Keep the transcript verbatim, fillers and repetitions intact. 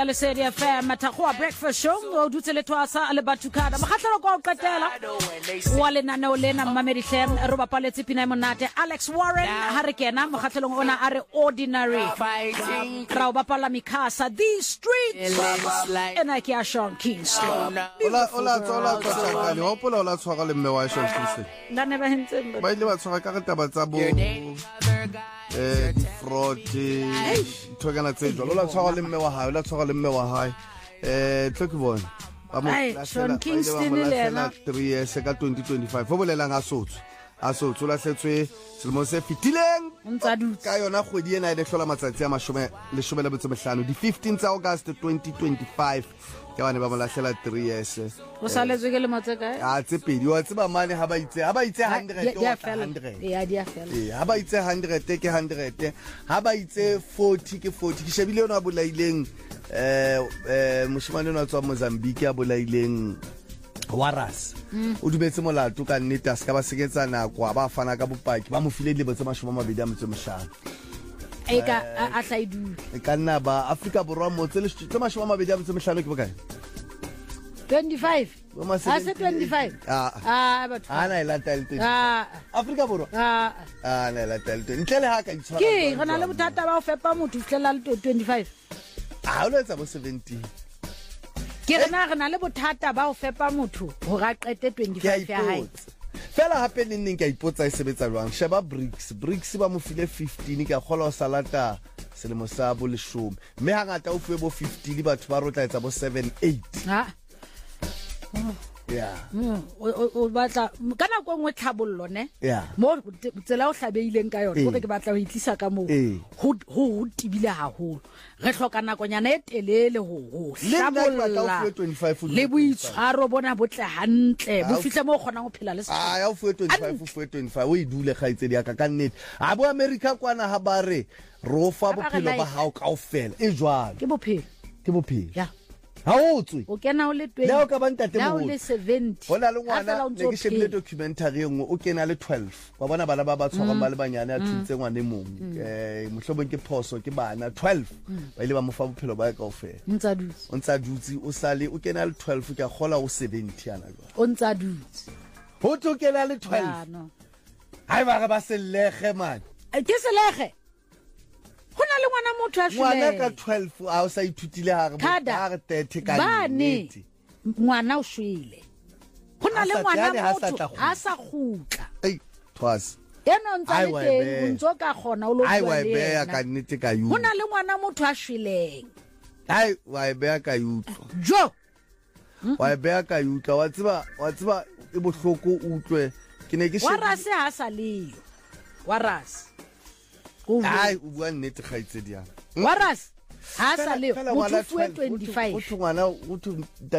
Le Sedi F M Matakwa Breakfast Show o dutse le twasa le batukada makhatlelo go qetela wale na no lena mamedi hlem roba paletse pina monate Alex Warren ha re kena makhatlelong ona are ordinary ra ba pala mikasa these streets and I can Sean Kingston ola ola ola tsaka le hopola ola tshwara le mme wa Sean Kingston nda ne ba hentse ba ile ba tshwara ka taba tsa bo eh di fraud thogana tsejo lola tshwara le mme wa hae la tshwara le mme wa hae eh tloki bona ba mo Sean Kingston le na three years ka twenty twenty-five ho bolela nga sotho a sotho la setswe selemo se fitileng ntsa dutse ka yona kgwedi ena ile hlola matsatsi a mashome le shome le botse mehlano di fifteenth August twenty twenty-five ke bana ba mo lahlela three years o saletswe ke le matseka a tse pedi wa tseba mane ha ba itse ha ba itse one hundred ya hundred ya dia fela eh ha ba itse one hundred ke one hundred ha ba itse forty ke forty ke shebile yona bolaileng eh eh moshimane ona tswa Mozambique a bolaileng Waras o dubetse molato ka nnete a ska ba seketsa nako ba fana ka bopaki ba mo file le botse mashome a mabedi a motse mohlano eka a hlaidu e kana ba Afrika borwa motse le tse mashome a mabedi a motse mohlano ke bokae twenty-five a se twenty-five ah ah batho ana ela twenty ah Afrika borwa ah ana ela twenty ntle le ha ka itshwara ke gona le bothata ba o fepa motho flela le twenty-five ah o letsa bo seventeen ke rena rena le bothata ba o fepa motho ho ga qete twenty-five ya hae fela hape le neng ka ipotsa e sebetsa jwang sheba bricks bricks ba mo file fifteen ka khola o salata selemo sa bo leshome mme hangata o fuwe bo fifteen batho ba rotla etsa bo seven eight ha yeah o batla kana go ngwe tlhabollo ne yeah mo tsela o hlabeileng ka yona gore ke batla ho itlisa ka mo ho ho tibile haholo re hloka nakonyana e telele ho ho hlabolla le boitshwaro bona botle hantle bo fihle mo kgona go phela le ah ya o fuwe twenty-five o fuwe twenty-five o idule khaitse di aka ka nnete a bo America kwana ha ba re rofa bophelo ba hao kaofela e jwalo ke bophelo ke bophelo ya ha o tswe o kena o le twenty le o ka bantate mo le seventy hona le ngwana le ke shebile documentary engwe o kena le twelve wa bona bana ba ba tshwarang ba le banyane a thutse ngwane mong eh mohlobong ke phoso ke bana twelve ba ile ba mo fa bophelo ba kaofela ntsa dutse o ntsa dutse o sale o kena le twelve ke gola o seventy yana jwa o ntsa dutse ho tokela le twelve hai ba ba se lege man ke se lege hona le ngwana motho a shwele ngwana ka twelve a o sa ithutile ha re thirty ka nnete ngwana o shwele hona le ngwana motho a sa khutla ei twas eno ntse le teng ntso ka khona o lo ai wa be ya ka nnete ka yu hona le ngwana motho a shweleng ai wa be ya ka yutlo jo wa be ya ka yutlo wa tseba wa tseba e bohloko utlwe ke ne ke Waras ha sa le Waras ai o bua nnete khaitse dia Waras ha sa le o tshwe twenty-five o thungwana o thu